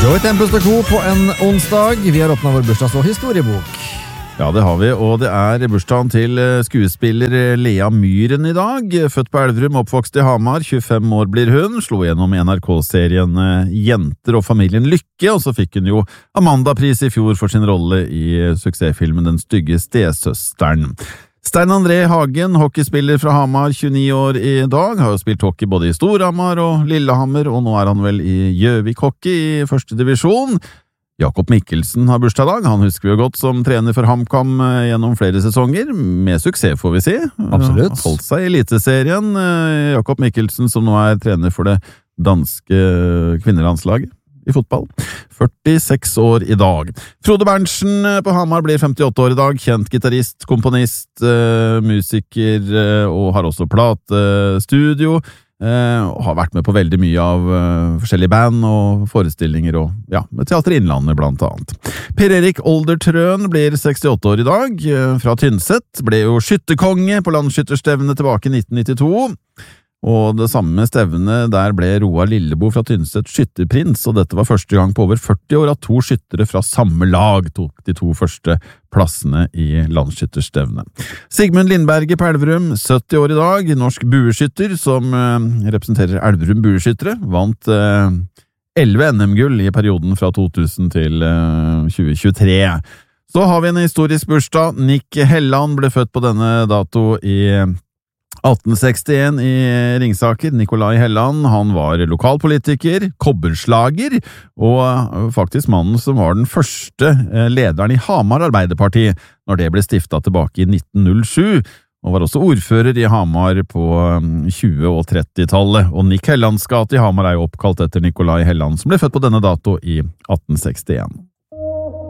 Joey Tempest & Co. på en onsdag. Vi har åpnet vår bursdags- og historiebok. Ja, det har vi, og det bursdagen til skuespiller Lea Myhren i dag. Født på Elverum, oppvokst i Hamar, 25 år blir hun, slo gjennom i NRK-serien Jenter og familien Lykke, og så fikk hun jo Amanda-pris i fjor for sin rolle i suksessfilmen Den stygge stesøsteren. Stein André Hagen, hockeyspiller fra Hamar, 29 år i dag, har jo spilt hockey både i Storhamar og Lillehammer, og nå han vel i Gjøvik Hockey i første divisjon. Jakob Mikkelsen har bursdag i dag. Han husker vi jo godt som trener for HamKam gjennom flere sesonger, med suksess får vi si. Absolutt. Holdt seg i eliteserien. Jakob Mikkelsen som nå trener for det danske kvinnelandslaget i fotball. 46 år i dag. Frode Berntsen på Hamar blir 58 år i dag. Kjent gitarist, komponist, musiker og har også platestudio. Og har vært med på veldig mye av forskjellige band og forestillinger og Teater Innlandet blant annet. Per Erik Oldertrøen blir 68 år i dag, fra Tynset, ble jo skytterkonge på landsskytterstevnet tilbake i 1992, og det samme stevnet der ble Roar Lillebo fra Tynset skytterprins, og dette var første gang på over 40 år at to skyttere fra samme lag tok de to første plassene i landsskytterstevnet. Sigmund Lindberget på Elverum, 70 år i dag, norsk bueskytter som representerer Elverum bueskyttere, vant 11 NM-gull i perioden fra 2000 til 2023. Så har vi en historisk bursdag. Nick Helland ble født på denne dato i 1861 i Ringsaker. Nikolai Helland, han var lokalpolitiker, kobberslager, og faktisk mannen som var den første lederen i Hamar Arbeiderparti når det ble stiftet tilbake i 1907, og var også ordfører i Hamar på 20- og 30-tallet. Og Nick Hellands gate i Hamar jo oppkalt etter Nikolai Helland, som ble født på denne dato i 1861.